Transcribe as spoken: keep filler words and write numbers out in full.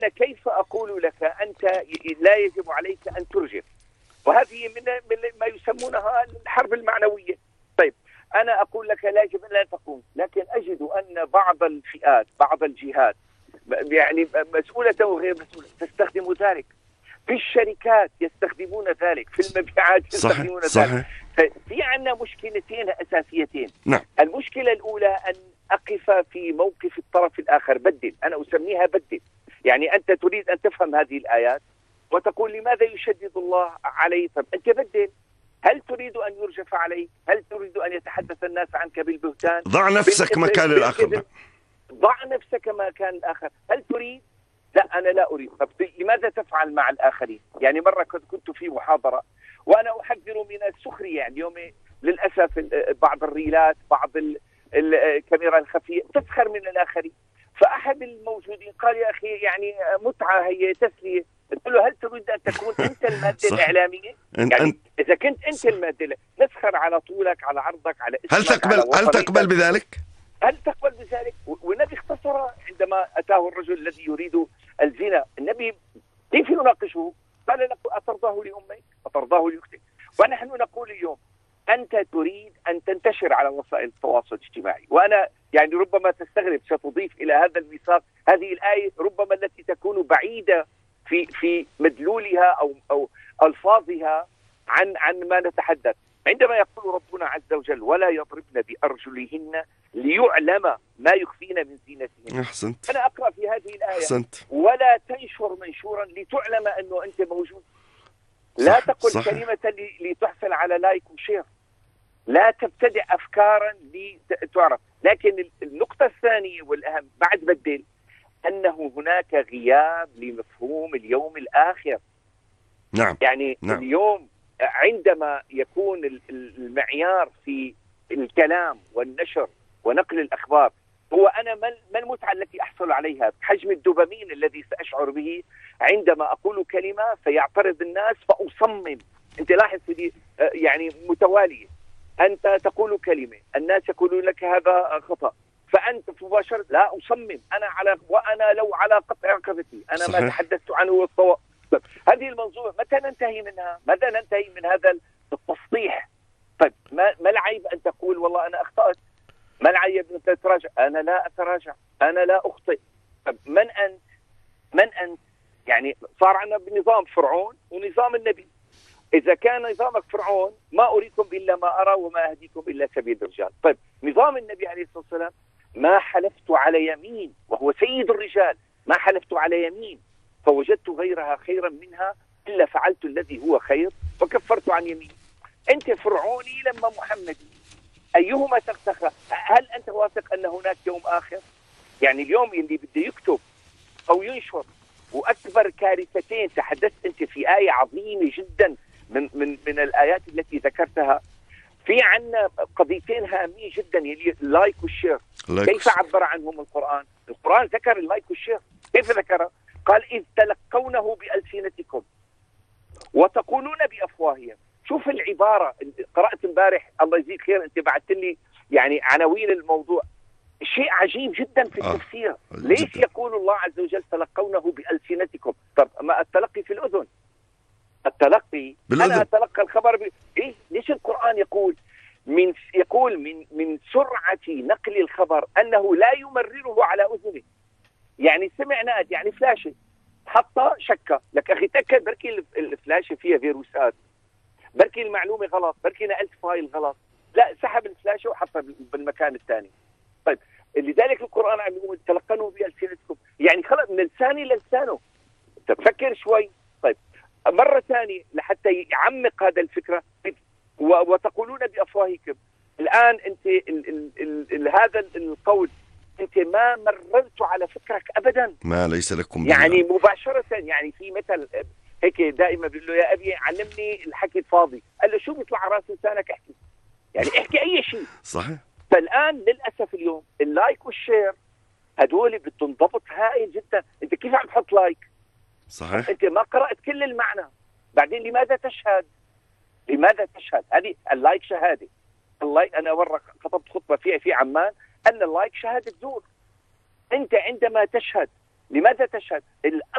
كيف أقول لك أنت لا يجب عليك أن ترجف؟ وهذه من ما يسمونها الحرب المعنوية. طيب أنا أقول لك لا يجب أن لا تقوم، لكن أجد أن بعض الفئات بعض الجهات يعني مسؤولة وغير مسؤولة تستخدم ذلك. في الشركات يستخدمون ذلك، في المبيعات يستخدمون صحيح. ذلك. صحيح. في عندنا مشكلتين أساسيتين. نعم. المشكلة الأولى أن أقف في موقف الطرف الآخر، بدل، أنا أسميها بدل. يعني أنت تريد أن تفهم هذه الآيات وتقول لماذا يشدد الله عليه؟ طب أنت بدل، هل تريد أن يرجف عليك؟ هل تريد أن يتحدث الناس عنك بالبهتان؟ ضع نفسك مكان الآخر. ضع نفسك مكان الآخر. هل تريد؟ لا أنا لا أريد. طب لماذا تفعل مع الآخرين؟ يعني مرة كنت في محاضرة وأنا أحذر من السخرية. يعني اليوم للأسف بعض الريلات بعض الكاميرا الخفية تسخر من الآخرين. فأحد الموجودين قال يا أخي يعني متعة، هي تسلية. قلت له هل تريد أن تكون أنت المادة الإعلامية؟ يعني إذا كنت أنت المادة نسخر على طولك على عرضك على اسمك. هل تقبل هل تقبل بذلك؟ هل تقبل بذلك؟ والنبي اختصر عندما أتاه الرجل الذي يريد الزنا. النبي كيف يناقشه؟ قال له أترضاه لأمك؟ أترضاه لأختك؟ ونحن نقول اليوم أنت تريد أن تنتشر على وسائل التواصل الاجتماعي، وأنا يعني ربما تستغرب ستضيف إلى هذا الميثاق هذه الآية ربما التي تكون بعيدة في في مدلولها أو أو ألفاظها عن عن ما نتحدث. عندما يقول ربنا عز وجل ولا يضربن بأرجلهن ليعلم ما يخفين من زينتهن. أحسنت. أنا أقرأ في هذه الآية أحسنت. ولا تنشر منشورا لتعلم أنه أنت موجود. لا تقل صح. كلمة لتحصل على لايك وشير. لا تبتدع أفكارا لتعرف. لكن النقطة الثانية والأهم بعد بدل أنه هناك غياب لمفهوم اليوم الآخر. نعم. يعني نعم. اليوم عندما يكون المعيار في الكلام والنشر ونقل الأخبار هو أنا ما المتعة التي أحصل عليها؟ حجم الدوبامين الذي سأشعر به عندما أقول كلمة فيعترض الناس فأصمم. أنت لاحظ دي يعني متوالية. أنت تقول كلمة الناس يقولون لك هذا خطأ، فأنت مباشرة لا أصمم أنا على وأنا لو على قطع رقبتي أنا صحيح. ما تحدثت عنه والصواب. هذه المنظومة متى ننتهي منها؟ ماذا ننتهي من هذا التسطيح؟ طيب ما ما العيب أن تقول والله أنا أخطأت؟ ما العيب أن تتراجع؟ أنا لا أتراجع، أنا لا أخطئ. طيب من أنت؟ من أنت؟ يعني صار عندنا بنظام فرعون ونظام النبي. إذا كان نظامك فرعون ما أريكم إلا ما أرى وما أهديكم إلا سبيل الرجال. طيب نظام النبي عليه الصلاة والسلام ما حلفت على يمين وهو سيد الرجال، ما حلفت على يمين فوجدت غيرها خيرا منها إلا فعلت الذي هو خير وكفرت عن يمين. أنت فرعوني لما محمدي، أيهما تختار؟ هل أنت واثق أن هناك يوم آخر؟ يعني اليوم اللي بده يكتب أو ينشر، وأكبر كارثتين تحدثت أنت في آية عظيمة جدا من من من الآيات التي ذكرتها. في عنا قضيتين هامين جدا يلي اللايك والشير. كيف عبر عنهم القرآن؟ القرآن ذكر اللايك والشير. كيف ذكره؟ قال إذ تلقونه بألسنتكم وتقولون بأفواههم. شوف العبارة. قرأت امبارح الله يجزيك خير أنت بعثت لي يعني عناوين الموضوع، شيء عجيب جدا في التفسير. آه. ليش جدا. يقول الله عز وجل تلقونه بألسنتكم؟ طب ما التلقي في الأذن، التلقي بالأذن. أنا أتلقى الخبر ب... إيه؟ ليش القرآن يقول من يقول من من سرعة نقل الخبر أنه لا يمرره على أذنه؟ يعني سمع ناد يعني فلاشة حطها شكة لك أخي تأكد بركي الفلاشة فيها فيروسات، بركي المعلومة غلط، بركي نقلت فايل غلط، لا سحب الفلاشة وحطها بالمكان الثاني. طيب لذلك القرآن عم يقول تلقنوا بألسنتكم، يعني خلق من لساني للسانه. تفكر شوي. طيب مرة ثانية لحتى يعمق هذا الفكرة وتقولون بأفواهكم. الآن أنت ال ال ال ال هذا القول أنت ما مررت على فكرك أبدا، ما ليس لكم يعني بنا. مباشرة يعني في مثل هيك دائما بيقول له يا أبي علمني الحكي الفاضي، قال له شو بيطلع على راس لسانك احكي، يعني احكي أي شيء. صحيح. فالآن للأسف اليوم اللايك والشير هدول بدهم ضبط هائل جدا. أنت كيف عم تحط لايك؟ صحيح. أنت ما قرأت كل المعنى. بعدين لماذا تشهد؟ لماذا تشهد؟ هذه اللايك شهادة. اللايك أنا مرة خطبت خطبة فيها في عمان أن اللايك شهادة زور. أنت عندما تشهد لماذا تشهد؟